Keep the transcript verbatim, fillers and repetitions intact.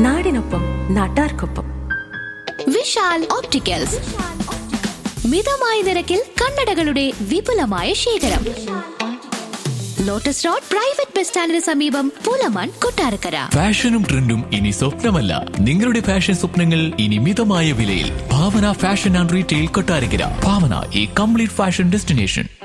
നാടിനൊപ്പം നാട്ടാർക്കൊപ്പം. വിശാൽ ഓപ്റ്റിക്കൽസ്, മിതമായ നിരക്കിൽ കണ്ണടകളുടെ വിപുലമായ ശേഖരം. ലോട്ടസ് റോഡ് പ്രൈവറ്റ് ബസ് സ്റ്റാൻഡിന് സമീപം, പൂലമൺ, കൊട്ടാരക്കര. ഫാഷനും ട്രെൻഡും ഇനി സ്വപ്നമല്ല, നിങ്ങളുടെ ഫാഷൻ സ്വപ്നങ്ങൾ ഇനി മിതമായ വിലയിൽ. ഭാവന ഫാഷൻ ആൻഡ് റീറ്റെയിൽ, കൊട്ടാരക്കര. ഭാവന, ഈ കംപ്ലീറ്റ് ഫാഷൻ ഡെസ്റ്റിനേഷൻ.